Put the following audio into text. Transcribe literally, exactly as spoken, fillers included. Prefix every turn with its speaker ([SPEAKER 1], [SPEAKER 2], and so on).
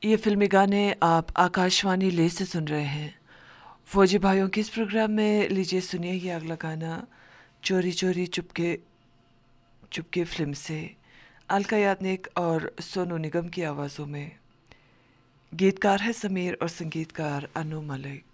[SPEAKER 1] ये फिल्मी गाने आप आकाशवाणी ले से सुन रहे हैं। फौजी भाइयों के इस प्रोग्राम में लीजिए सुनिए ये अगला गाना चोरी चोरी चुपके चुपके फिल्म से अलका याग्निक और सोनू निगम की आवाज़ों में। गीतकार है समीर और संगीतकार अनु मलिक।